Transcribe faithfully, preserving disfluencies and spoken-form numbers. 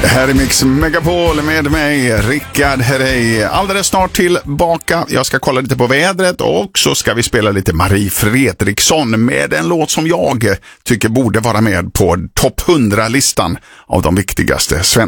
Det här är Mix Megapol med mig, Rickard Herrey. Alldeles snart tillbaka. Jag ska kolla lite på vädret och så ska vi spela lite Marie Fredriksson med en låt som jag tycker borde vara med på topp hundra-listan av de viktigaste svenska